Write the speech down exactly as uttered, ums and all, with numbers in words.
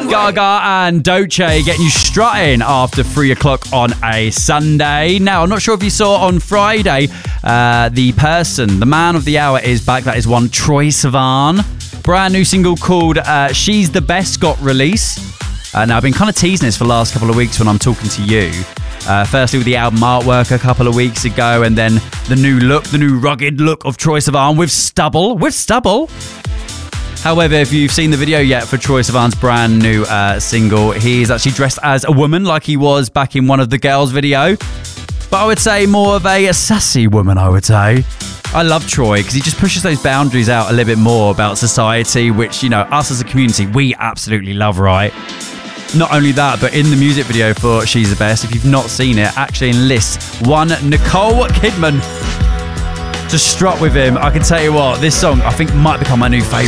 Gaga and Doce getting you strutting after three o'clock on a Sunday. Now, I'm not sure if you saw on Friday, uh, the person, the man of the hour is back. That is one Troye Sivan. Brand new single called uh, She's the Best got released. Uh, now, I've been kind of teasing this for the last couple of weeks when I'm talking to you. Uh, firstly with the album artwork a couple of weeks ago, and then the new look, the new rugged look of Troye Sivan with stubble, with stubble. However, if you've seen the video yet for Troye Sivan's brand new uh, single, he's actually dressed as a woman like he was back in one of the girls' video. But I would say more of a, a sassy woman, I would say. I love Troye because he just pushes those boundaries out a little bit more about society, which, you know, us as a community, we absolutely love, right? Not only that, but in the music video for She's the Best, if you've not seen it, actually enlists one Nicole Kidman to strut with him. I can tell you what, this song I think might become my new favourite.